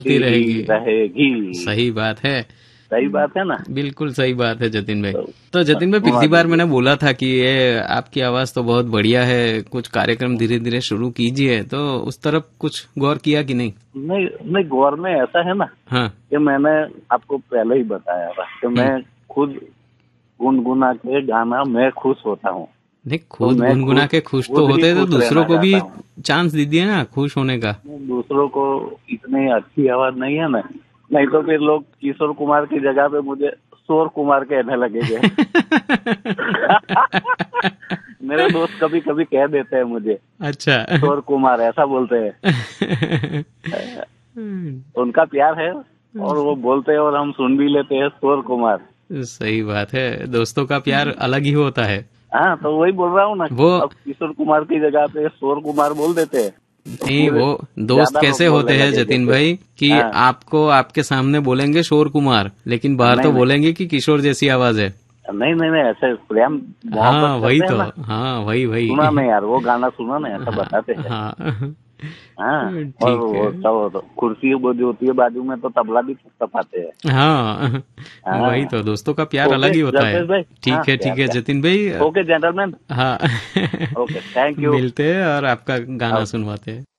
होती रहेगी। रहेगी। सही बात है। सही बात है ना। बिल्कुल सही बात है जतिन भाई। तो बस जतिन भाई, सुना पिछली बार दीजिए। मैंने बोला था कि ये आपकी आवाज तो बहुत बढ़िया है, कुछ कार्यक्रम धीरे धीरे शुरू कीजिए, तो उस तरफ कुछ गौर किया कि नहीं? नहीं नहीं, गौर में ऐसा है ना हाँ। कि मैंने आपको पहले ही बताया था कि मैं खुद गुनगुना के गाना मैं खुश होता हूँ। नहीं, तो खुद मैं गुनगुना खुद के खुश तो खुद ही होते हैं, तो खुश दूसरों रहना को भी चाहता हूँ। चांस दीजिए ना खुश होने का। दूसरों को इतनी अच्छी आवाज नहीं है ना, नहीं तो फिर लोग किशोर कुमार की जगह पे मुझे शोर कुमार कहने लगेंगे। मेरे दोस्त कभी कभी कह देते हैं मुझे अच्छा। शोर कुमार, ऐसा बोलते हैं। उनका प्यार है और वो बोलते हैं और हम सुन भी लेते हैं शोर कुमार। सही बात है, दोस्तों का प्यार अलग ही होता है। हाँ, तो वही बोल रहा हूँ ना। वो अब किशोर कुमार की जगह पे शोर कुमार बोल देते हैं तो नहीं, फिर वो दोस्त ज्यादा कैसे लोग बोलने होते हैं लगेंगे जतिन फिर। भाई कि हाँ, आपको आपके सामने बोलेंगे शोर कुमार, लेकिन बाहर नहीं तो नहीं बोलेंगे कि किशोर जैसी आवाज है। नहीं नहीं नहीं, ऐसे प्रेम मोहब्बत हाँ वही करते हैं तो। ना। हाँ वही सुना वही। नहीं यार, वो गाना सुना नहीं, ऐसा हाँ बताते हैं। हाँ। हाँ, और ठीक है। वो तो कुर्सी वो जो होती है बाजू में, तो तबला भी तपाते हैं। हाँ वही हाँ। तो, दोस्तों का प्यार अलग ओके ही होता है। जल्पेश भाई। हाँ, ठीक प्यार है प्यार। जतिन भाई। Okay gentleman. हाँ। Okay, thank you. मिलते हैं और आपका गाना ओके। सुनवाते हैं।